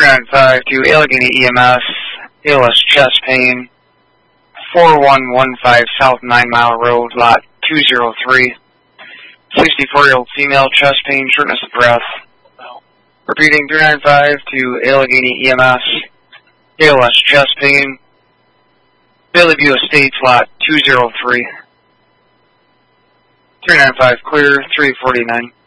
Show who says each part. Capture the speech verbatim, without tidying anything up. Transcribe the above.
Speaker 1: nine five to Allegheny E M S, A L S chest pain, four one one five South Nine Mile Road, lot two zero three. sixty-four-year-old female, chest pain, shortness of breath. Repeating, three nine five to Allegheny E M S, A L S chest pain, Bailey View Estates, lot two zero three. three nine five clear, three forty-nine.